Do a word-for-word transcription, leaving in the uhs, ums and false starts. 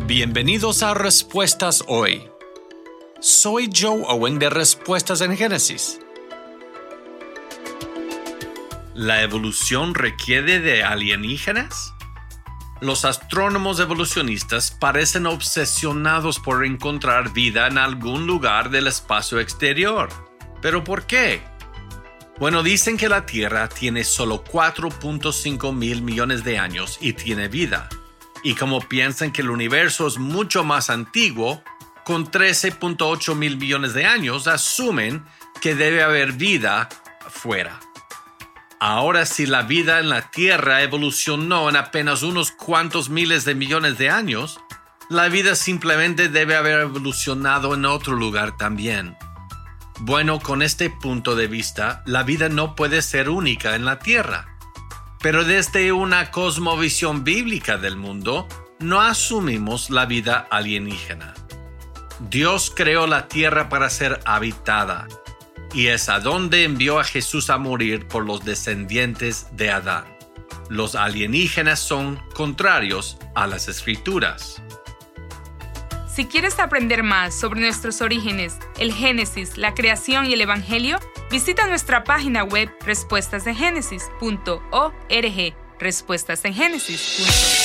Bienvenidos a Respuestas Hoy. Soy Joe Owen de Respuestas en Génesis. ¿La evolución requiere de alienígenas? Los astrónomos evolucionistas parecen obsesionados por encontrar vida en algún lugar del espacio exterior. ¿Pero por qué? Bueno, dicen que la Tierra tiene solo cuatro punto cinco mil millones de años y tiene vida. Y como piensan que el universo es mucho más antiguo, con trece punto ocho mil millones de años, asumen que debe haber vida afuera. Ahora, si la vida en la Tierra evolucionó en apenas unos cuantos miles de millones de años, la vida simplemente debe haber evolucionado en otro lugar también. Bueno, con este punto de vista, la vida no puede ser única en la Tierra. Pero desde una cosmovisión bíblica del mundo, no asumimos la vida alienígena. Dios creó la Tierra para ser habitada, y es a donde envió a Jesús a morir por los descendientes de Adán. Los alienígenas son contrarios a las Escrituras. Si quieres aprender más sobre nuestros orígenes, el Génesis, la creación y el Evangelio, visita nuestra página web respuestas en génesis punto org. respuestas en génesis punto org